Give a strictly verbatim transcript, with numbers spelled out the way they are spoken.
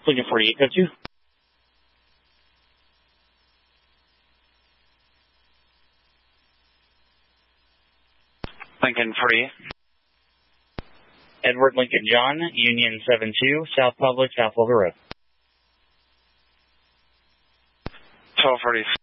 Lincoln forty-eight, code two. Lincoln forty-eight. Edward Lincoln John, Union seven two, South Public, South Wilbur Road. twelve forty.